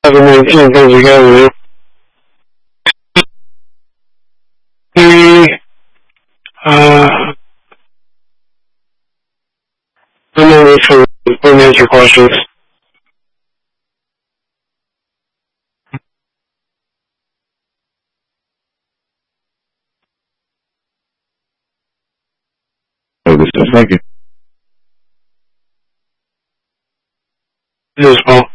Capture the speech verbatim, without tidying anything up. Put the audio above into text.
the nineteenth, thanks again, man. Uh, I'm gonna wait for when to answer questions. Oh, good stuff. Thank you. This is Paul.